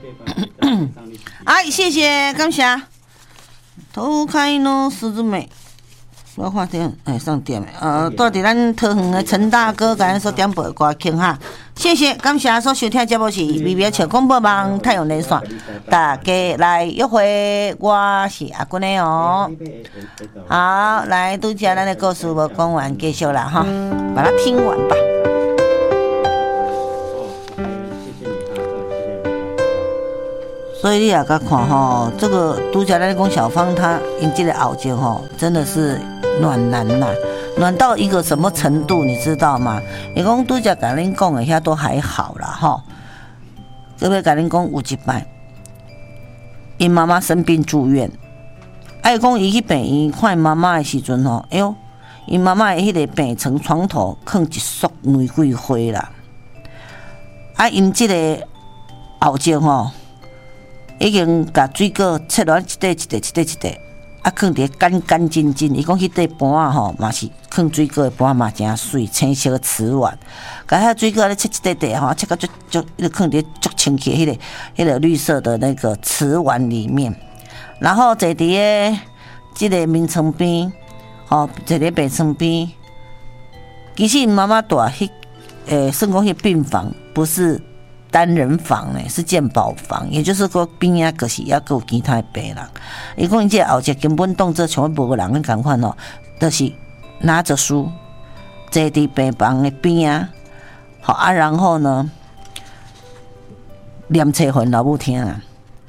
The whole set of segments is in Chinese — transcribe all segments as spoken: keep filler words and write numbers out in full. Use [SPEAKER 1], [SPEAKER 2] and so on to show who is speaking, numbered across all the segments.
[SPEAKER 1] 哎，谢谢，感谢。头开呢，狮子妹。我看点，哎，上点的，呃，住伫咱桃园的陈大哥，甲咱所点播歌听哈，谢谢，感谢所收听节目是微微笑广播网太阳连线，大家来约会，我是阿君的哦。好，来，拄则咱的故事无讲完，继续啦哈，把它听完吧。所以你也甲看吼，这个拄则咱讲小芳她因这个后劲吼，真的是。暖男呐、啊，暖到一个什么程度，你知道吗？伊讲拄则甲恁讲的遐都还好啦，吼。这边甲恁讲有一摆，因妈妈生病住院，啊，伊讲伊去病院看妈妈的时阵吼，哎呦，因妈妈的迄个病床床头放一束玫瑰花啦，啊，因这个后颈吼，已经甲水果切落一块一块一块一块。啊，放伫干干净净，伊讲迄块盘啊吼，嘛是放水果的盘嘛真水，青色的瓷碗，甲遐水果咧切一块块吼，切到足足，就放伫足清气迄个迄个绿色的那个瓷碗里面，然后坐伫个即个眠床边，吼，坐伫病床边，其实妈妈住迄诶，算讲迄病房不是单人房呢，是健保房，也就是说边仔可是也有其他的病人。伊讲伊这后脊根本动作像无人共款哦，就是拿着书坐伫病房的边啊，好啊，然后呢念册给老母听啊，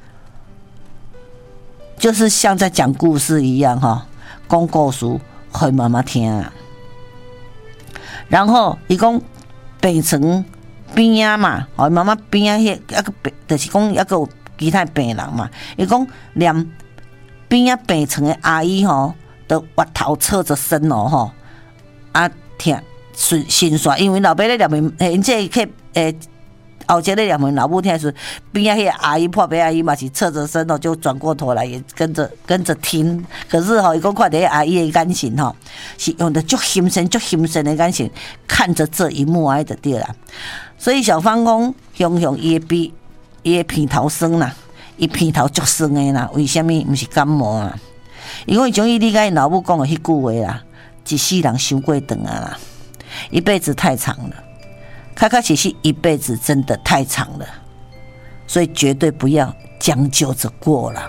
[SPEAKER 1] 就是像在讲故事一样哈，讲故事给妈妈听啊。然后伊讲病床边仔嘛，吼妈妈边仔迄，啊个病，就是讲抑个有其他病人嘛。伊讲连边仔病床的阿姨吼，都歪头侧着身哦吼，啊听心心酸，因为老爸咧念面，诶，因这去诶。后街咧念问老母听时，边仔迄个阿姨破病阿姨嘛是侧着身哦，就转过头来也跟着跟着听。可是吼、哦，伊讲看到阿姨的眼神吼，是用的足心神足心神的眼神看着这一幕哀的对啦。所以小芳讲，雄雄伊的鼻伊的鼻头酸啦，伊鼻头足酸的啦，为什么？毋是感冒啊？因为从伊理解老母讲的迄句话啦，一世人伤过长啊啦，一辈子太长了。开开其实一辈子真的太长了，所以绝对不要将就着过了。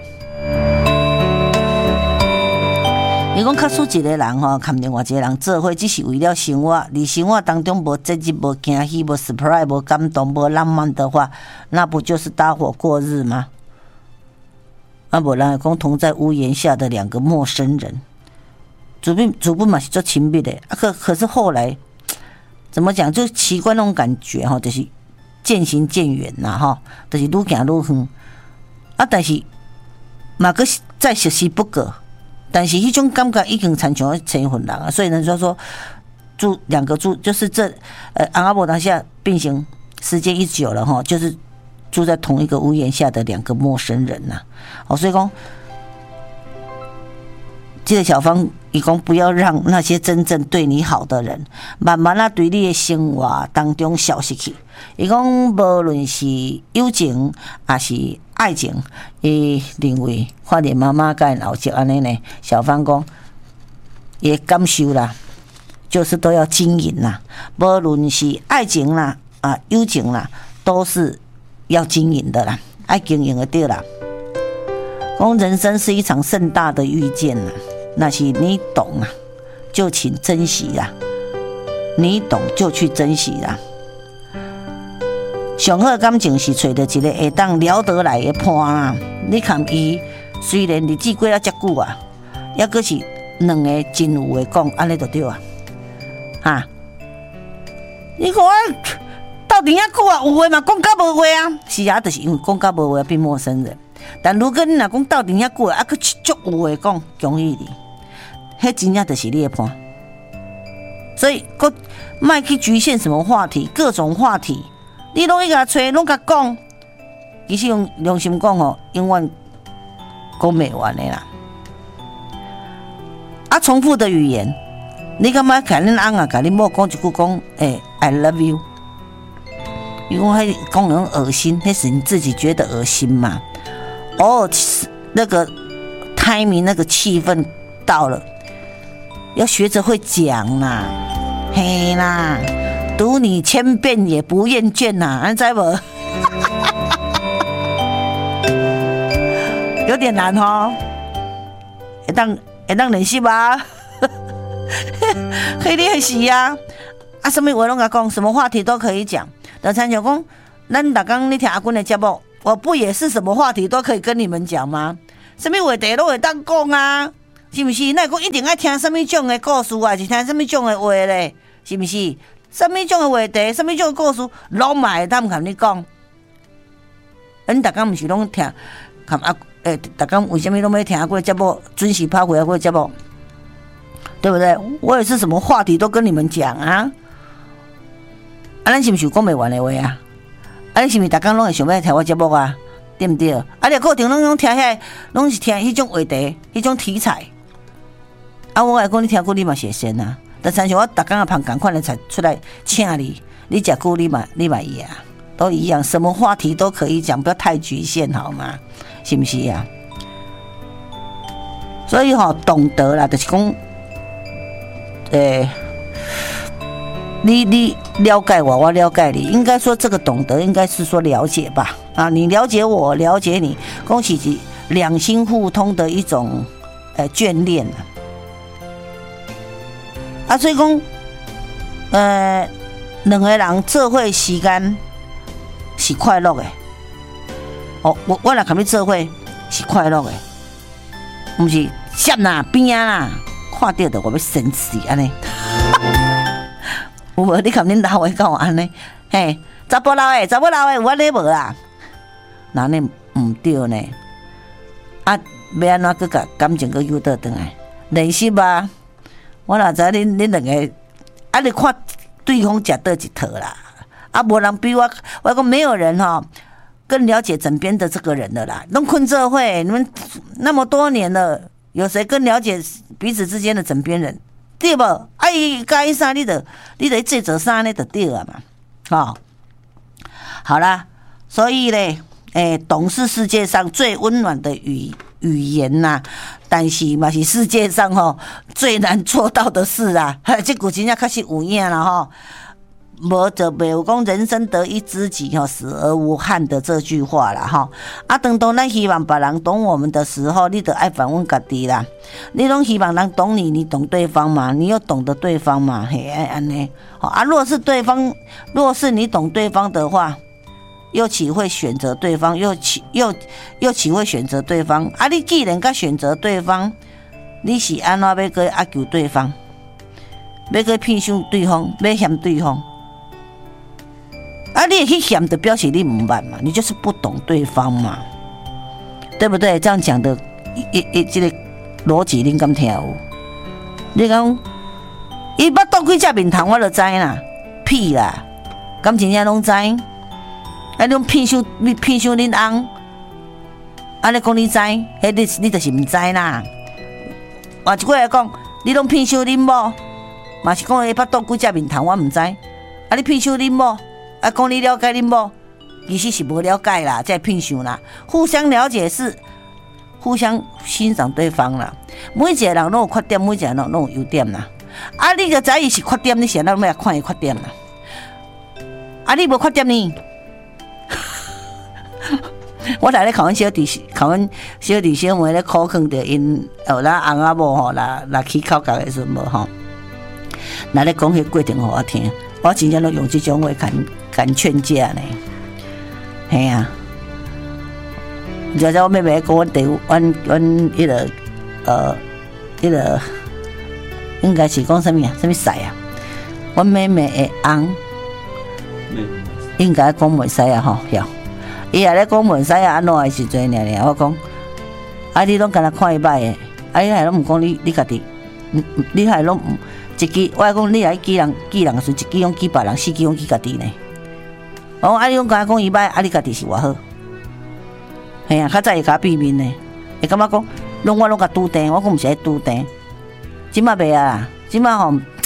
[SPEAKER 1] 伊讲较出一个人吼，看另外一个人做伙，只是为了生活。而生活当中无节日、无惊喜、无 surprise、无感动、无浪漫的话，那不就是搭伙过日吗？啊，无人讲同在屋檐下的两个陌生人，主本主本嘛是做亲密的，啊可可是后来。怎么讲？就奇怪那种感觉哈，就是渐行渐远呐哈，就是愈行愈远啊。但是嘛个再熟悉不过，但是迄种感觉已经产生成一份人啊。所以人说说住两个住，就是这呃阿伯当下并行时间一久了哈，就是住在同一个屋檐下的两个陌生人呐、啊。哦，所以讲。这个小芳，伊讲不要让那些真正对你好的人，慢慢啊对你的生活当中消失去。伊讲无论是友情还是爱情，伊认为看见妈妈跟老姐安尼呢，小芳讲也感受啦，就是都要经营啦，无论是爱情啦啊友情啦，都是要经营的啦，爱经营的对啦。讲人生是一场盛大的遇见啦。那是你懂啊，就请珍惜啦；你懂就去珍惜啦。上好感情是找到一个会当聊得来的伴啦。你看伊虽然日子过了遮久啊，抑阁是两个真有话讲，安尼就对啊。哈，你看我到底遐久啊，有话嘛讲甲无话啊？是啊，就是因为讲甲无话变陌生人。但如果你若讲到底遐久啊，抑阁足有话讲，恭喜你。迄真正就是你的伴，所以个莫去局限什么话题，各种话题，你拢去甲找，拢甲讲，其实用良心讲吼，永远讲袂完的啦。啊，重复的语言，你感觉甲恁翁啊，甲恁某讲一句讲，诶、欸、，I love you， 因为他讲人恶心，那是你自己觉得恶心嘛。哦，那个 timing 那个气氛到了，要学着会讲啦，嘿啦，读你千遍也不厌倦呐，你知无？有点难哦，会当会当练习吧？可以练习啊！啊，什么话拢甲讲，什么话题都可以讲。就参像讲，咱逐工你听阿君的节目，我不也是什么话题都可以跟你们讲吗？什么话题都会当讲啊，是不是？那讲一定要听什么种的故事啊，还是听什么种的话咧？是不是？什么种的话题，什么种的故事，拢嘛会当甲你讲。恁逐工毋是拢听，看阿诶，逐工为什么拢要听阿君的节目，准时拍回阿君的节目？对不对？我也是什么话题都跟你们讲啊！啊，咱是不是有讲不完的话啊？啊，你是不是逐工拢会想要听我节目啊？对不对？啊，你课程拢拢听遐，拢是听迄种话题、迄种题材。啊，我来讲你听过你嘛写先啊！但是像我逐工啊旁赶快的才出来请你，你食过你嘛你嘛伊啊，都一样，什么话题都可以讲，不要太局限好吗？是不是啊？所以吼、哦，懂得啦，就是讲。诶，你你了解我，我了解你，应该说这个懂得，应该是说了解吧？啊，你了解我，了解你，恭喜你两心互通的一种呃眷恋啊！啊，所以讲，呃，两个人做伙时间是快乐的。哦，我我来跟你做伙是快乐的，不是闪啦边啊啦。看到的我要生气安尼，有无？你看恁老的跟我安尼，嘿，查甫老的，查甫老的有安尼无啦？那呢唔对呢？啊，要安怎佮甲感情佮诱导转来？练习吧。我哪知恁恁两个，啊，你看对方食倒一套啦？啊，无人比我，我讲没有人哈、哦、更了解枕边的这个人的啦。拢困这会，你们那么多年了。有谁更了解彼此之间的枕边人，对不？啊，伊介意啥，你得你得这做啥呢？就对了嘛，好、哦，好啦，所以咧，诶，懂是世界上最温暖的语语言呐、啊，但是嘛是世界上吼、哦、最难做到的事啊。这句真正确实有影啦吼。无就袂有讲人生得一知己吼，死而无憾的这句话啦吼。啊，当当咱希望别人懂我们的时候，你得爱反问家己啦。你拢希望人懂你，你懂对方嘛？你又懂得对方嘛？嘿，爱安尼。好啊，若是对方，若是你懂对方的话，又岂会选择对方？又岂又又岂会选择对方？啊，你既然甲选择对方，你是安怎要去压求对方？要去骗想对方？要嫌对方？啊，你也去想的表示你不捌嘛，你就是不懂对方嘛，对不对？这样讲的，一一这个逻辑你敢听有？你讲，伊捌倒几只面头我就知啦，屁啦，敢真正拢知？啊，你讲骗想骗想恁翁，啊，你讲你知，迄你你就是唔知啦。换一句来讲，你拢骗想恁某，嘛是讲伊捌倒几只面头我唔知，啊，你骗想恁某。啊，讲你了解恁某，其实是无了解啦，在骗想啦。互相了解是互相欣赏对方啦。每一个人都有缺点，每一个人都有优点啦。啊，你就知伊是缺点，你想咱要来看伊缺点啦。啊，你无缺点呢？我来咧考阮小弟，考阮小弟小妹咧考劝着因哦，咱翁仔某吼，来来去考教的时阵无吼，来咧讲迄过程互我听。我真正都用这种话敢敢劝架呢，嘿啊！你知道我妹妹跟我弟，阮阮迄个呃，迄个应该是讲什么啊？什么使啊？阮妹妹的翁，应该讲袂使啊吼，晓？伊也咧讲袂使啊，安怎的时阵尔尔，我讲，啊你拢干那看伊歹的，啊你还拢毋讲你你家己，你还拢。一支，我讲你来记人记人时，一支用记别人，四支用记家己呢。我讲啊，你讲甲讲伊歹，啊你家己是偌好，嘿啊，较早会甲避免呢，会感觉讲，拢我拢甲拄定，我讲毋是爱拄定，即马袂啊，即马吼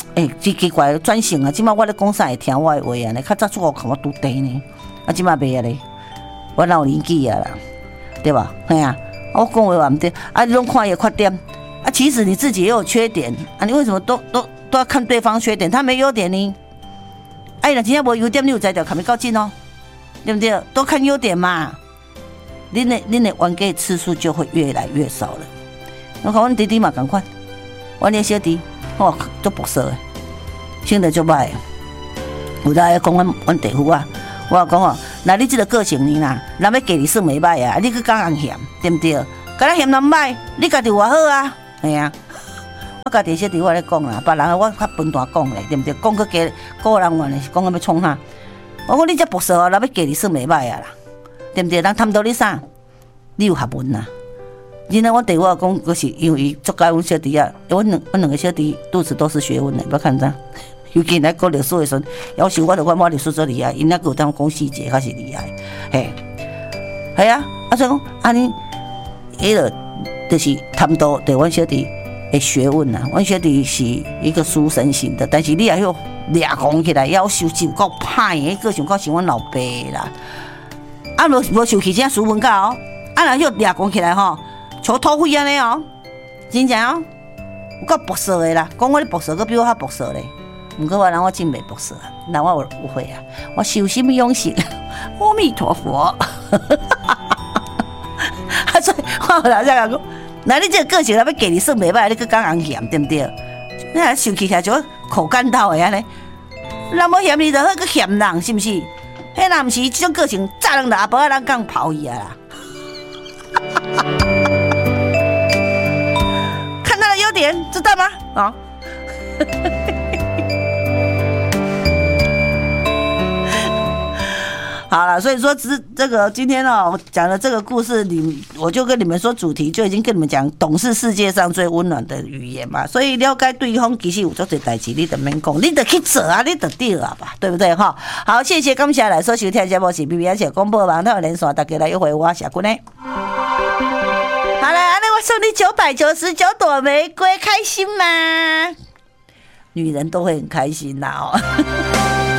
[SPEAKER 1] 诶、欸，奇奇怪转型啊！即摆我咧讲啥会听我的话啊？呢，较早做我看我拄地呢，啊，即摆袂啊咧，我老年纪啊啦，对吧？嘿啊，我讲话嘛毋对，啊，你拢看伊的缺点，啊，其实你自己也有缺点，啊，你为什么都都都要看对方缺点？他没优点呢？哎、啊，若真正无优点，你有才调看咪够劲哦，对不对？都看优点嘛，恁的恁的冤家次数就会越来越少了。我看阮弟弟嘛同款，阮的小弟。哦，足薄色的，性格足歹。有在讲阮阮弟夫啊，我讲哦，那你这个个性呢啦，人要给你算袂歹啊，你去讲人嫌，对不对？敢若嫌人歹，你家己偌好啊，系啊。我家己小弟我咧讲啦，别人我较分段讲咧，对不对？讲去加个人话呢，是讲要创啥？我讲你这薄色哦，人要给你算袂歹啊啦，对不对？人贪到你啥？你有学问啊？今天我对我讲，就是因为作家阮小弟啊，阮两阮两个小弟肚子都是学问的，不要看他。尤其来讲历史的时候，要求我就我我历史最厉害，因那个当讲细节较是厉害，嘿，系啊，啊所以讲安尼，迄个就是贪多对阮小弟的学问啊，阮小弟是一个书生型的，但是你也要抓狂起来，要受就够歹的，个性够像阮老爸啦，啊无无受气正书文教哦，啊若要抓狂起来吼。像土匪安尼哦，真正哦，有够薄色的啦。讲我咧薄色，佮比我较薄色咧。毋过我人我真袂薄色，人我有有会啊，我修心养性，阿弥陀佛。啊，所以我后来才讲讲，那你这个个性，要给你算袂歹，你佮讲人嫌，对不对？你还生气起来就口干到的安尼，人无嫌你，就好佮嫌人，是毋是？迄若毋是这种个性，早人阿伯人讲跑伊啊啦。知道吗？啊，好了，所以说这这个今天哦讲的这个故事，你我就跟你们说，主题就已经跟你们讲，懂是世界上最温暖的语言嘛。所以了解对方其实有做侪代志，你就免讲，你就去做啊，你就对啊吧，对不对哈？好，谢谢感谢来所收听节目是 B B S 广播网台连线，大家来约会我小姑呢。好了，那我送你九百九十九朵玫瑰，开心吗？女人都会很开心啦哦。